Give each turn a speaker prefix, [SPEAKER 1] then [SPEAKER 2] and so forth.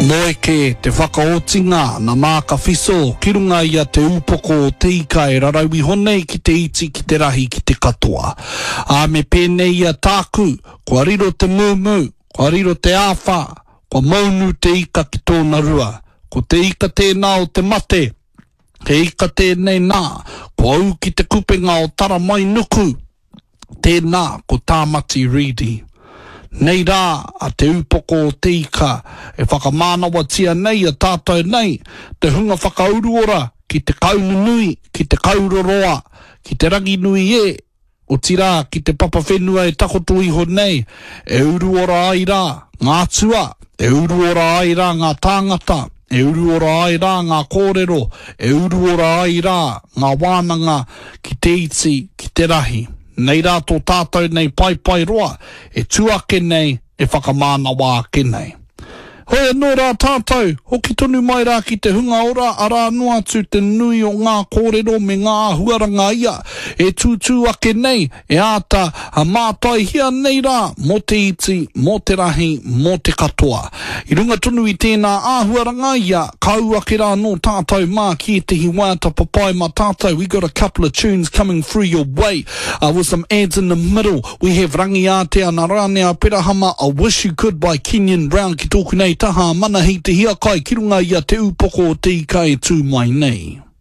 [SPEAKER 1] Moeke te whakaotinga na māka whiso ki runga ia te upoko o te ika e rarauhi honei ki te iti ki te rahi ki te katoa. A me pēnei ia tāku, kua riro te mūmu, kua riro te āwha, kua maunu te ika ki tōna rua. Ko te ika tēnā o te mate, te ika tēnei nā, kua au ki te kupenga o tara mai nuku, tēnā ko tāmati ridi. Nei rā, a te upoko o te ika, e whakamānawa tia nei a tātou nei, te hunga whakauruora, ki te kaununui, ki te kauroroa, ki te rangi nui e, o tirā, ki te papa whenua e takoto iho nei, e uruora ai rā, ngā tua, e uruora ai rā ngā tāngata, e uruora ai rā ngā kōrero, e uruora ai rā ngā wānanga, ki te iti, ki te rahi. Nei rā tō tātou nei pai roa, e tuake nei, e whakamānawa ake nei. Hoi anō rā tātou, hoki tonu mai rā ki te hunga ora, arā noa atu te nui o ngā kōrero me ngā huaranga ia, e tūtū ake nei, e āta a mātai hia nei rā, mō te iti, mō te rahi, mō te katoa. I runga tonu i tēnā āhuaranga ia, kau ake rā no tātou mā ki te hiwāta papai mā tātou. We got a couple of tunes coming through your way, with some ads in the middle. We have Rangi Aotearoa Rānea Perahama, I Wish You Could by Kenyon Brown, ki tōku nei taha mana hei te hiakai ki runga ia te upoko o te ika e tū mai nei.